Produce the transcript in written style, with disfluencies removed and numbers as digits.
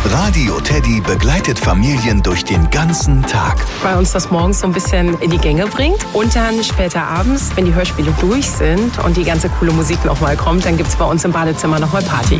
Radio Teddy begleitet Familien durch den ganzen Tag. Weil uns das morgens so ein bisschen in die Gänge bringt. Und dann später abends, wenn die Hörspiele durch sind und die ganze coole Musik nochmal kommt, dann gibt es bei uns im Badezimmer nochmal Party.